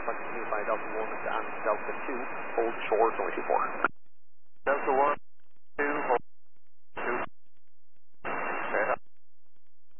Alpha continue by Delta 1 and Delta 2, hold short, 24. Delta 1, 2, hold.